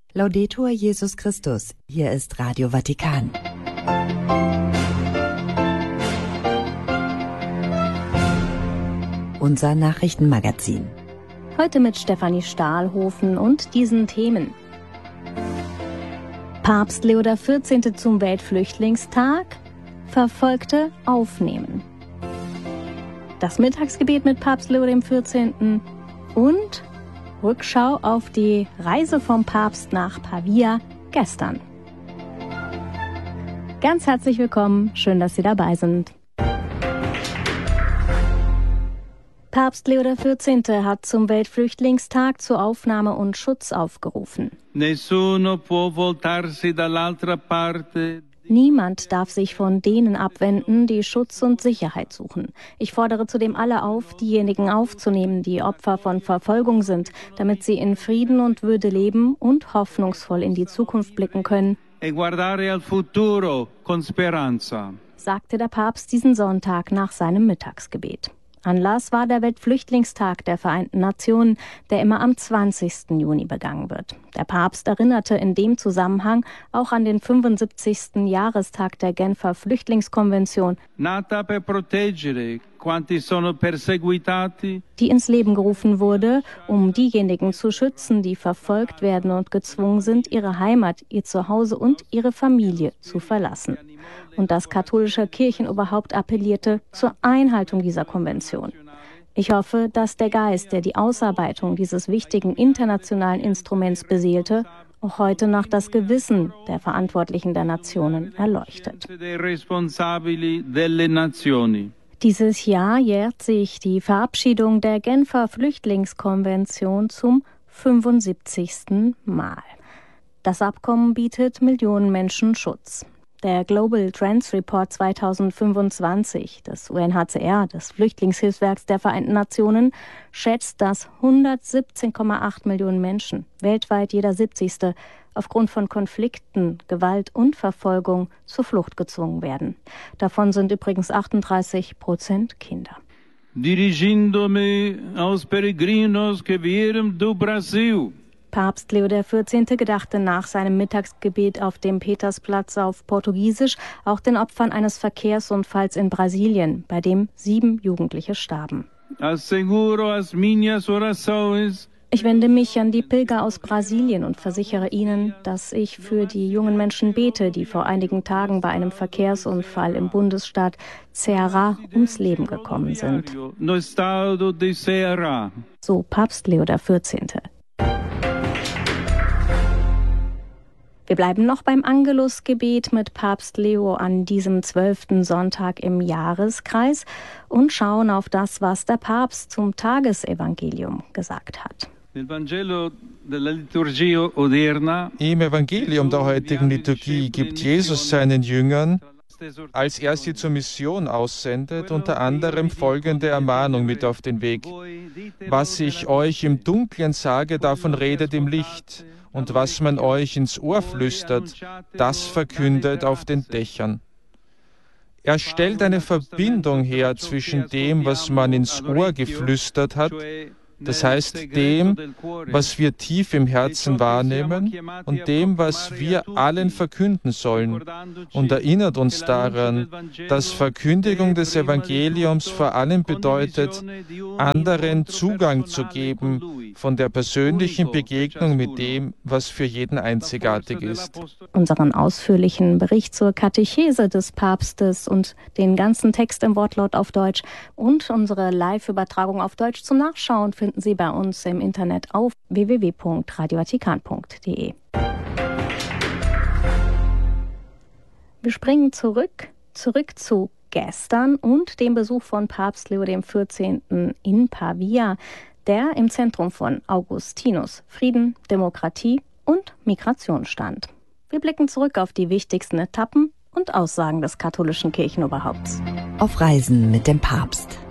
Laudetur Jesus Christus, hier ist Radio Vatikan. Unser Nachrichtenmagazin. Heute mit Stefanie Stahlhofen und diesen Themen. Papst Leo XIV. Zum Weltflüchtlingstag, Verfolgte aufnehmen. Das Mittagsgebet mit Papst Leo XIV. Und Rückschau auf die Reise vom Papst nach Pavia gestern. Ganz herzlich willkommen, schön, dass Sie dabei sind. Papst Leo XIV. Hat zum Weltflüchtlingstag zu Aufnahme und Schutz aufgerufen. Nessuno può voltarsi dall'altra parte. Niemand darf sich von denen abwenden, die Schutz und Sicherheit suchen. Ich fordere zudem alle auf, diejenigen aufzunehmen, die Opfer von Verfolgung sind, damit sie in Frieden und Würde leben und hoffnungsvoll in die Zukunft blicken können, E guardare al futuro con speranza, sagte der Papst diesen Sonntag nach seinem Mittagsgebet. Anlass war der Weltflüchtlingstag der Vereinten Nationen, der immer am 20. Juni begangen wird. Der Papst erinnerte in dem Zusammenhang auch an den 75. Jahrestag der Genfer Flüchtlingskonvention, nata per proteggere quanti sono perseguitati, die ins Leben gerufen wurde, um diejenigen zu schützen, die verfolgt werden und gezwungen sind, ihre Heimat, ihr Zuhause und ihre Familie zu verlassen. Und das katholische Kirchenoberhaupt appellierte zur Einhaltung dieser Konvention. Ich hoffe, dass der Geist, der die Ausarbeitung dieses wichtigen internationalen Instruments beseelte, auch heute noch das Gewissen der Verantwortlichen der Nationen erleuchtet. Dieses Jahr jährt sich die Verabschiedung der Genfer Flüchtlingskonvention zum 75. Mal. Das Abkommen bietet Millionen Menschen Schutz. Der Global Trends Report 2025 des UNHCR, des Flüchtlingshilfswerks der Vereinten Nationen, schätzt, dass 117,8 Millionen Menschen, weltweit jeder 70., aufgrund von Konflikten, Gewalt und Verfolgung zur Flucht gezwungen werden. Davon sind übrigens 38% Kinder. Dirigindo-me aos peregrinos que vieram do Brasil. Papst Leo XIV. Gedachte nach seinem Mittagsgebet auf dem Petersplatz auf Portugiesisch auch den Opfern eines Verkehrsunfalls in Brasilien, bei dem 7 Jugendliche starben. Asseguro as minhas orações. Ich wende mich an die Pilger aus Brasilien und versichere ihnen, dass ich für die jungen Menschen bete, die vor einigen Tagen bei einem Verkehrsunfall im Bundesstaat Ceará ums Leben gekommen sind. No estado de Ceará. So Papst Leo XIV. Wir bleiben noch beim Angelusgebet mit Papst Leo an diesem 12. Sonntag im Jahreskreis und schauen auf das, was der Papst zum Tagesevangelium gesagt hat. Im Evangelium der heutigen Liturgie gibt Jesus seinen Jüngern, als er sie zur Mission aussendet, unter anderem folgende Ermahnung mit auf den Weg: Was ich euch im Dunkeln sage, davon redet im Licht. Und was man euch ins Ohr flüstert, das verkündet auf den Dächern. Er stellt eine Verbindung her zwischen dem, was man ins Ohr geflüstert hat, das heißt dem, was wir tief im Herzen wahrnehmen, und dem, was wir allen verkünden sollen, und erinnert uns daran, dass Verkündigung des Evangeliums vor allem bedeutet, anderen Zugang zu geben von der persönlichen Begegnung mit dem, was für jeden einzigartig ist. Unseren ausführlichen Bericht zur Katechese des Papstes und den ganzen Text im Wortlaut auf Deutsch und unsere Live-Übertragung auf Deutsch zum Nachschauen finden Sie bei uns im Internet auf www.radiovatikan.de. Wir springen zurück zu gestern und dem Besuch von Papst Leo XIV. In Pavia, der im Zentrum von Augustinus Frieden, Demokratie und Migration stand. Wir blicken zurück auf die wichtigsten Etappen und Aussagen des katholischen Kirchenoberhaupts. Auf Reisen mit dem Papst.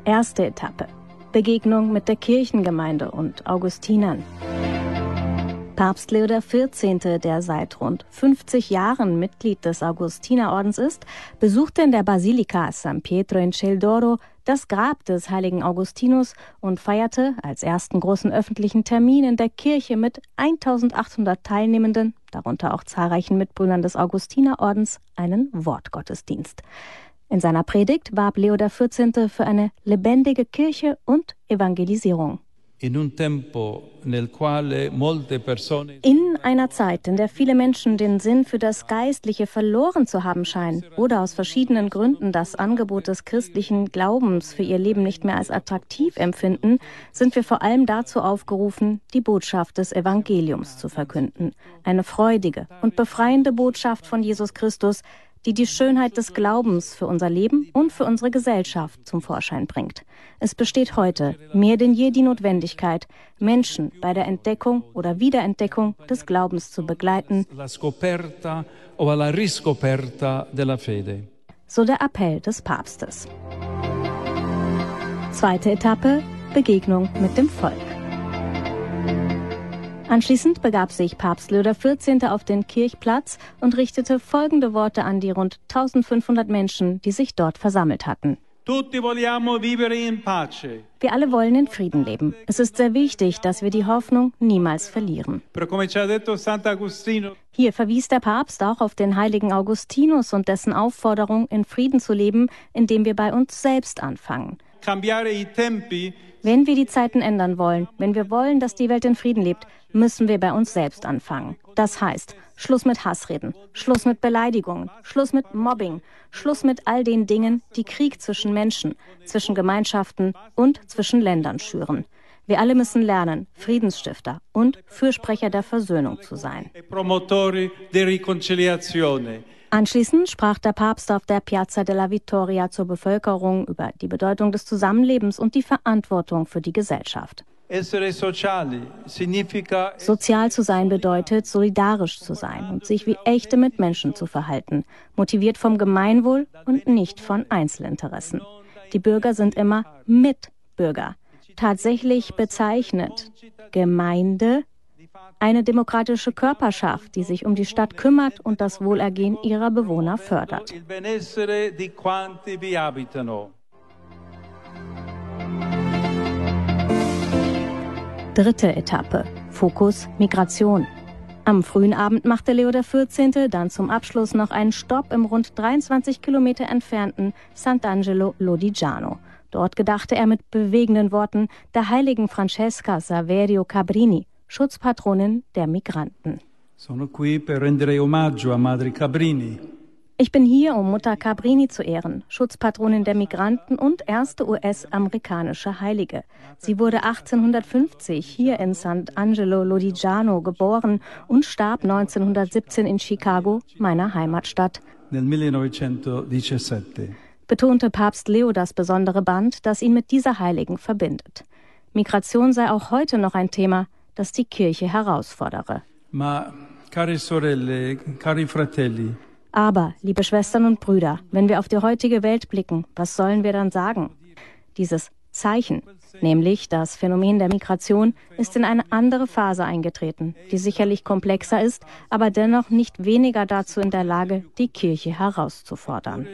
Erste Etappe: Begegnung mit der Kirchengemeinde und Augustinern. Papst Leo XIV., der seit rund 50 Jahren Mitglied des Augustinerordens ist, besuchte in der Basilika San Pietro in Ciel d'Oro das Grab des heiligen Augustinus und feierte als ersten großen öffentlichen Termin in der Kirche mit 1800 Teilnehmenden, darunter auch zahlreichen Mitbrüdern des Augustinerordens, einen Wortgottesdienst. In seiner Predigt warb Leo XIV. Für eine lebendige Kirche und Evangelisierung. In einer Zeit, in der viele Menschen den Sinn für das Geistliche verloren zu haben scheinen oder aus verschiedenen Gründen das Angebot des christlichen Glaubens für ihr Leben nicht mehr als attraktiv empfinden, sind wir vor allem dazu aufgerufen, die Botschaft des Evangeliums zu verkünden. Eine freudige und befreiende Botschaft von Jesus Christus, die die Schönheit des Glaubens für unser Leben und für unsere Gesellschaft zum Vorschein bringt. Es besteht heute mehr denn je die Notwendigkeit, Menschen bei der Entdeckung oder Wiederentdeckung des Glaubens zu begleiten. So der Appell des Papstes. Zweite Etappe: Begegnung mit dem Volk. Anschließend begab sich Papst Leo XIV. Auf den Kirchplatz und richtete folgende Worte an die rund 1500 Menschen, die sich dort versammelt hatten. Wir alle wollen in Frieden leben. Es ist sehr wichtig, dass wir die Hoffnung niemals verlieren. Hier verwies der Papst auch auf den heiligen Augustinus und dessen Aufforderung, in Frieden zu leben, indem wir bei uns selbst anfangen. Wenn wir die Zeiten ändern wollen, wenn wir wollen, dass die Welt in Frieden lebt, müssen wir bei uns selbst anfangen. Das heißt, Schluss mit Hassreden, Schluss mit Beleidigungen, Schluss mit Mobbing, Schluss mit all den Dingen, die Krieg zwischen Menschen, zwischen Gemeinschaften und zwischen Ländern schüren. Wir alle müssen lernen, Friedensstifter und Fürsprecher der Versöhnung zu sein. Anschließend sprach der Papst auf der Piazza della Vittoria zur Bevölkerung über die Bedeutung des Zusammenlebens und die Verantwortung für die Gesellschaft. Sozial zu sein bedeutet, solidarisch zu sein und sich wie echte Mitmenschen zu verhalten, motiviert vom Gemeinwohl und nicht von Einzelinteressen. Die Bürger sind immer Mitbürger. Tatsächlich bezeichnet Gemeinde eine demokratische Körperschaft, die sich um die Stadt kümmert und das Wohlergehen ihrer Bewohner fördert. Dritte Etappe: Fokus Migration. Am frühen Abend machte Leo XIV. Dann zum Abschluss noch einen Stopp im rund 23 Kilometer entfernten Sant'Angelo Lodigiano. Dort gedachte er mit bewegenden Worten der heiligen Francesca Saverio Cabrini, Schutzpatronin der Migranten. Ich bin hier, um Mutter Cabrini zu ehren, Schutzpatronin der Migranten und erste US-amerikanische Heilige. Sie wurde 1850 hier in Sant'Angelo Lodigiano geboren und starb 1917 in Chicago, meiner Heimatstadt. Betonte Papst Leo das besondere Band, das ihn mit dieser Heiligen verbindet. Migration sei auch heute noch ein Thema, das die Kirche herausfordere. Aber, liebe Schwestern und Brüder, wenn wir auf die heutige Welt blicken, was sollen wir dann sagen? Dieses Zeichen, nämlich das Phänomen der Migration, ist in eine andere Phase eingetreten, die sicherlich komplexer ist, aber dennoch nicht weniger dazu in der Lage, die Kirche herauszufordern.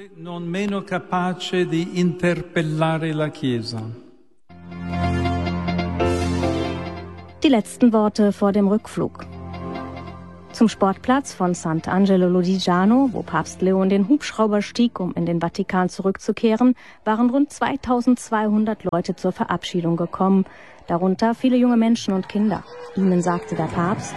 Die letzten Worte vor dem Rückflug. Zum Sportplatz von Sant'Angelo Lodigiano, wo Papst Leo in den Hubschrauber stieg, um in den Vatikan zurückzukehren, waren rund 2200 Leute zur Verabschiedung gekommen, darunter viele junge Menschen und Kinder. Ihnen sagte der Papst: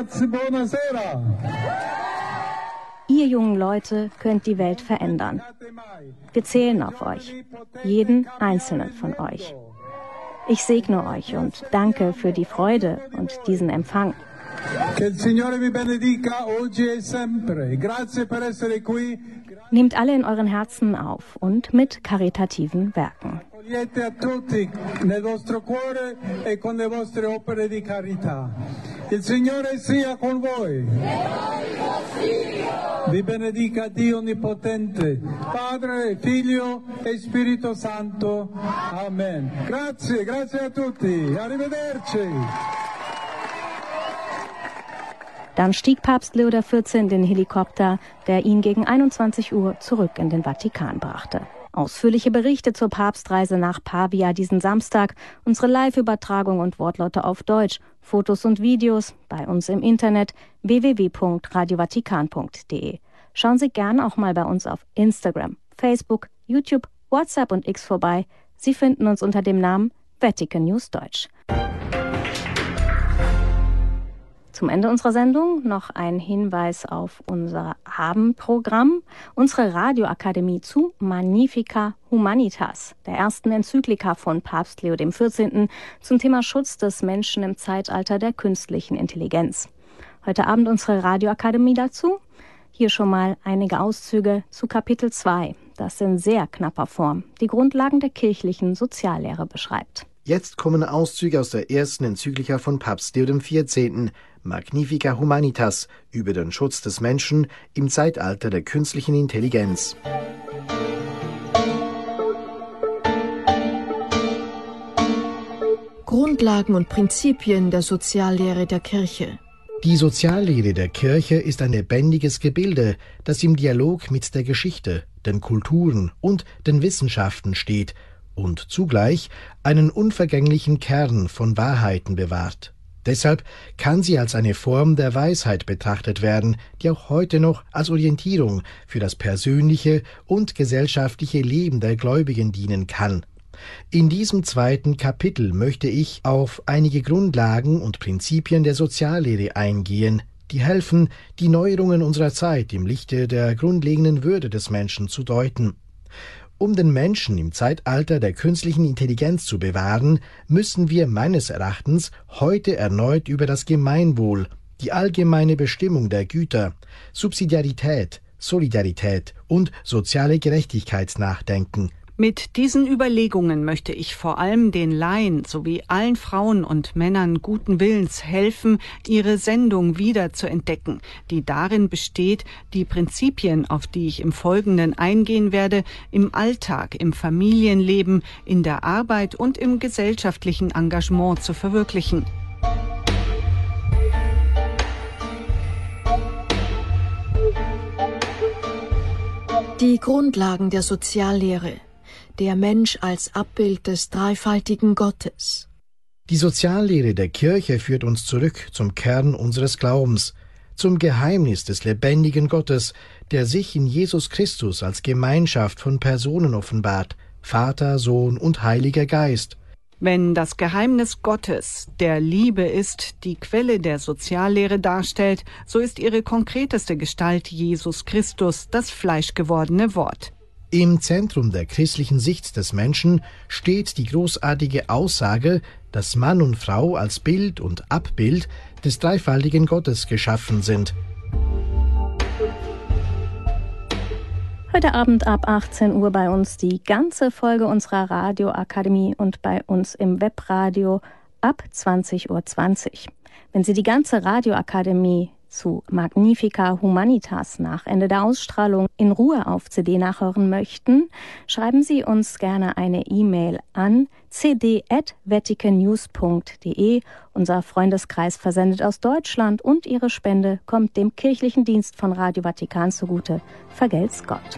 Ihr jungen Leute könnt die Welt verändern. Wir zählen auf euch, jeden einzelnen von euch. Ich segne euch und danke für die Freude und diesen Empfang. Nehmt alle in euren Herzen auf und mit karitativen Werken. Il Signore sia con voi. Vi benedica Dio Onnipotente, Padre, Figlio e Spirito Santo. Amen. Grazie a tutti. Arrivederci. Dann stieg Papst Leo XIV in den Helikopter, der ihn gegen 21 Uhr zurück in den Vatikan brachte. Ausführliche Berichte zur Papstreise nach Pavia diesen Samstag, unsere Live-Übertragung und Wortlaute auf Deutsch, Fotos und Videos bei uns im Internet www.radiovatikan.de. Schauen Sie gerne auch mal bei uns auf Instagram, Facebook, YouTube, WhatsApp und X vorbei. Sie finden uns unter dem Namen Vatican News Deutsch. Zum Ende unserer Sendung noch ein Hinweis auf unser Abendprogramm. Unsere Radioakademie zu Magnifica Humanitas, der ersten Enzyklika von Papst Leo XIV. Zum Thema Schutz des Menschen im Zeitalter der künstlichen Intelligenz. Heute Abend unsere Radioakademie dazu. Hier schon mal einige Auszüge zu Kapitel 2, das in sehr knapper Form die Grundlagen der kirchlichen Soziallehre beschreibt. Jetzt kommen Auszüge aus der ersten Enzyklika von Papst Leo XIV., Magnifica Humanitas, über den Schutz des Menschen im Zeitalter der künstlichen Intelligenz. Grundlagen und Prinzipien der Soziallehre der Kirche. Die Soziallehre der Kirche ist ein lebendiges Gebilde, das im Dialog mit der Geschichte, den Kulturen und den Wissenschaften steht und zugleich einen unvergänglichen Kern von Wahrheiten bewahrt. Deshalb kann sie als eine Form der Weisheit betrachtet werden, die auch heute noch als Orientierung für das persönliche und gesellschaftliche Leben der Gläubigen dienen kann. In diesem zweiten Kapitel möchte ich auf einige Grundlagen und Prinzipien der Soziallehre eingehen, die helfen, die Neuerungen unserer Zeit im Lichte der grundlegenden Würde des Menschen zu deuten. Um den Menschen im Zeitalter der künstlichen Intelligenz zu bewahren, müssen wir meines Erachtens heute erneut über das Gemeinwohl, die allgemeine Bestimmung der Güter, Subsidiarität, Solidarität und soziale Gerechtigkeit nachdenken. Mit diesen Überlegungen möchte ich vor allem den Laien sowie allen Frauen und Männern guten Willens helfen, ihre Sendung wieder zu entdecken, die darin besteht, die Prinzipien, auf die ich im Folgenden eingehen werde, im Alltag, im Familienleben, in der Arbeit und im gesellschaftlichen Engagement zu verwirklichen. Die Grundlagen der Soziallehre. Der Mensch als Abbild des dreifaltigen Gottes. Die Soziallehre der Kirche führt uns zurück zum Kern unseres Glaubens, zum Geheimnis des lebendigen Gottes, der sich in Jesus Christus als Gemeinschaft von Personen offenbart, Vater, Sohn und Heiliger Geist. Wenn das Geheimnis Gottes, der Liebe ist, die Quelle der Soziallehre darstellt, so ist ihre konkreteste Gestalt Jesus Christus, das fleischgewordene Wort. Im Zentrum der christlichen Sicht des Menschen steht die großartige Aussage, dass Mann und Frau als Bild und Abbild des dreifaltigen Gottes geschaffen sind. Heute Abend ab 18 Uhr bei uns die ganze Folge unserer Radioakademie und bei uns im Webradio ab 20:20 Uhr. Wenn Sie die ganze Radioakademie zu Magnifica Humanitas nach Ende der Ausstrahlung in Ruhe auf CD nachhören möchten, schreiben Sie uns gerne eine E-Mail an cd@vaticannews.de. Unser Freundeskreis versendet aus Deutschland und Ihre Spende kommt dem kirchlichen Dienst von Radio Vatikan zugute. Vergelt's Gott.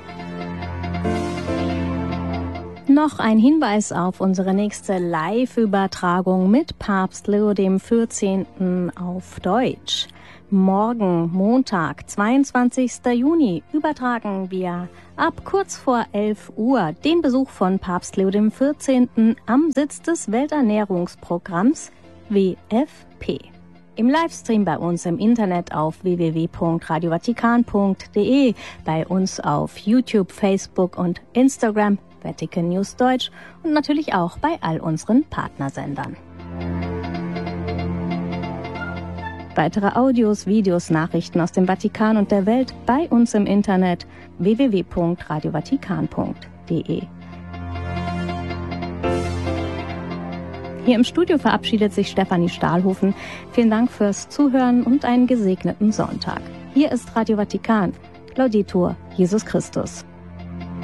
Noch ein Hinweis auf unsere nächste Live-Übertragung mit Papst Leo XIV. Auf Deutsch. Morgen, Montag, 22. Juni, übertragen wir ab kurz vor 11 Uhr den Besuch von Papst Leo XIV. Am Sitz des Welternährungsprogramms WFP. Im Livestream bei uns im Internet auf www.radiovatikan.de, bei uns auf YouTube, Facebook und Instagram, Vatican News Deutsch und natürlich auch bei all unseren Partnersendern. Weitere Audios, Videos, Nachrichten aus dem Vatikan und der Welt bei uns im Internet www.radiovatikan.de. Hier im Studio verabschiedet sich Stefanie Stahlhofen. Vielen Dank fürs Zuhören und einen gesegneten Sonntag. Hier ist Radio Vatikan. Laudetur Jesus Christus.